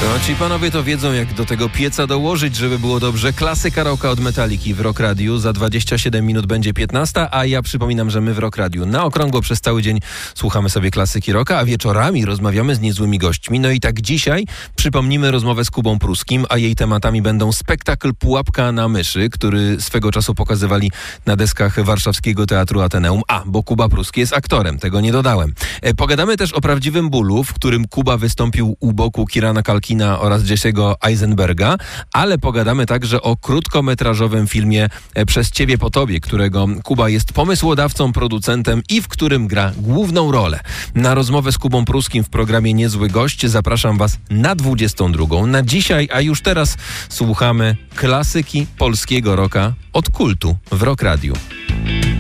No, ci panowie to wiedzą, jak do tego pieca dołożyć, żeby było dobrze. Klasyka rocka od Metaliki w Rock Radiu. Za 27 minut będzie 15, a ja przypominam, że my w Rock Radiu na okrągło przez cały dzień słuchamy sobie klasyki rocka, a wieczorami rozmawiamy z niezłymi gośćmi. No i tak dzisiaj przypomnimy rozmowę z Kubą Pruskim, a jej tematami będą spektakl Pułapka na myszy, który swego czasu pokazywali na deskach warszawskiego Teatru Ateneum. Bo Kuba Pruski jest aktorem, tego nie dodałem. Pogadamy też o prawdziwym bólu, w którym Kuba wystąpił u boku Kirana Kalkina oraz Jesse'ego Eisenberga, ale pogadamy także o krótkometrażowym filmie Przez Ciebie po Tobie, którego Kuba jest pomysłodawcą, producentem i w którym gra główną rolę. Na rozmowę z Kubą Pruskim w programie Niezły Gość zapraszam Was na 22. Na dzisiaj, a już teraz słuchamy klasyki polskiego rocka od Kultu w Rock Radiu.